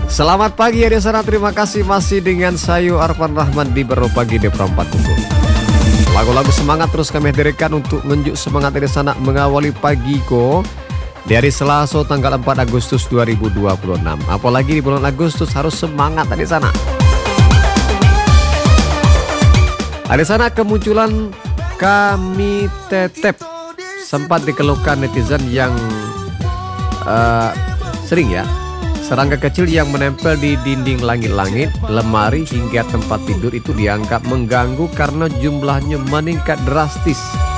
Selamat pagi ya di sana, terima kasih masih dengan saya Arfan Rahman di Baru Pagi di Perempat Pukul. Lagu-lagu semangat terus kami hadirkan untuk menunjuk semangat di sana mengawali pagi ko dari Selasa tanggal 4 Agustus 2026. Apalagi di bulan Agustus harus semangat di sana. Ada sana kemunculan Kami Tetep sempat dikeluhkan netizen yang sering ya. Serangga kecil yang menempel di dinding langit-langit, lemari hingga tempat tidur itu dianggap mengganggu karena jumlahnya meningkat drastis.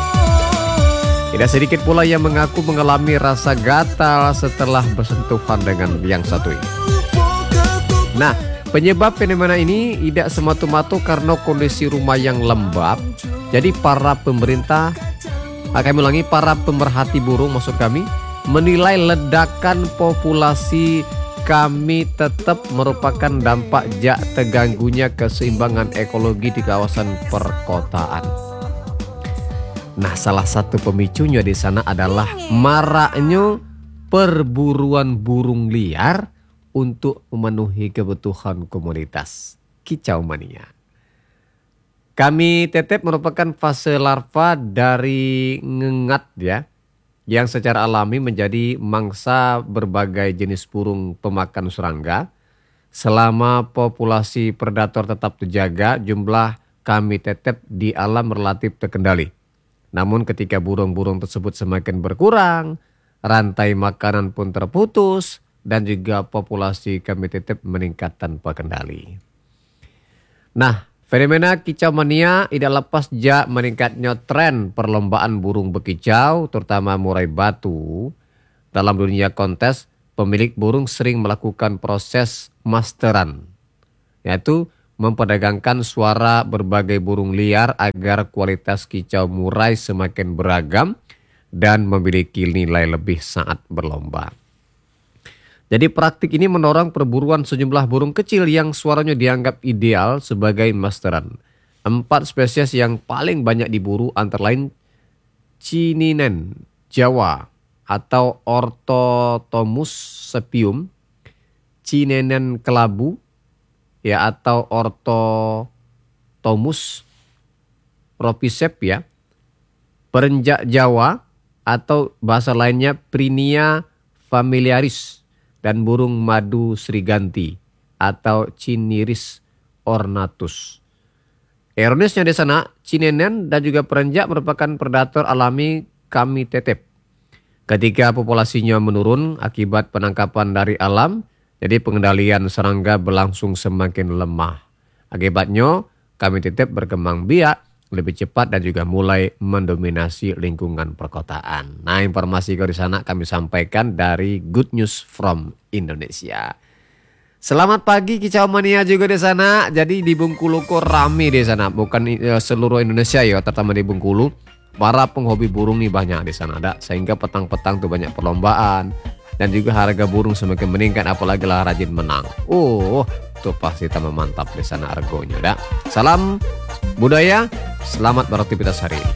Tidak sedikit pula yang mengaku mengalami rasa gatal setelah bersentuhan dengan yang satu ini. Nah, penyebab fenomena ini tidak semata-mata karena kondisi rumah yang lembab. Jadi para pemerintah, kami ulangi, para pemerhati burung maksud kami, menilai ledakan populasi Kami Tetep merupakan dampak terganggunya keseimbangan ekologi di kawasan perkotaan. Nah, salah satu pemicunya di sana adalah maraknya perburuan burung liar untuk memenuhi kebutuhan komunitas. Kicau mania. Kami Tetep merupakan fase larva dari ngengat ya, yang secara alami menjadi mangsa berbagai jenis burung pemakan serangga. Selama populasi predator tetap terjaga, jumlah Kami Tetep di alam relatif terkendali. Namun ketika burung-burung tersebut semakin berkurang, rantai makanan pun terputus dan juga populasi Kami Tetep meningkat tanpa kendali. Nah, fenomena kicau mania tidak lepas meningkatnya tren perlombaan burung bekicau, terutama murai batu. Dalam dunia kontes, pemilik burung sering melakukan proses masteran, yaitu memperdagangkan suara berbagai burung liar agar kualitas kicau murai semakin beragam dan memiliki nilai lebih saat berlomba. Jadi praktik ini mendorong perburuan sejumlah burung kecil yang suaranya dianggap ideal sebagai masteran. 4 spesies yang paling banyak diburu antara lain Cininen Jawa atau Orthotomus sepium, Cinenen kelabu ya atau Orthotomus ropisep ya, perenjak Jawa atau bahasa lainnya Prinia familiaris, dan burung madu sriganti atau Ciniris ornatus. Ironisnya di sana, cinenen dan juga perenjak merupakan predator alami Kami Tetep. Ketika populasinya menurun akibat penangkapan dari alam, jadi pengendalian serangga berlangsung semakin lemah. Akibatnya, Kami Tetep berkembang biak lebih cepat dan juga mulai mendominasi lingkungan perkotaan. Nah, informasi di sana kami sampaikan dari Good News from Indonesia. Selamat pagi kicau mania juga di sana. Jadi di Bengkulu kok rame di sana, bukan seluruh Indonesia ya, terutama di Bengkulu. Para penghobi burung nih banyak di sana ada, sehingga petang-petang tuh banyak perlombaan dan juga harga burung semakin meningkat, apalagi lah rajin menang. Tuh pasti tambah mantap di sana argonya. Dah. Salam budaya, selamat beraktivitas hari ini.